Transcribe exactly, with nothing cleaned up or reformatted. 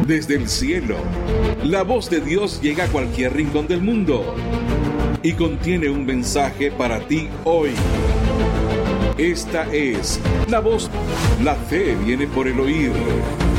desde el cielo. La voz de Dios llega a cualquier rincón del mundo y contiene un mensaje para ti hoy. Esta es la voz. La fe viene por el oír.